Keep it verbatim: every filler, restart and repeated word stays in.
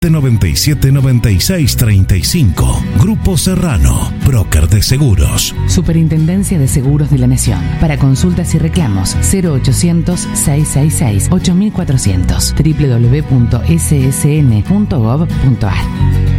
noventa y siete, noventa y seis, treinta y cinco. Grupo Serrano, broker de seguros. Superintendencia de Seguros de la Nación. Para consultas y reclamos, cero ochocientos, seiscientos sesenta y seis, ocho mil cuatrocientos. doble u doble u doble u punto s s n punto gov punto a r.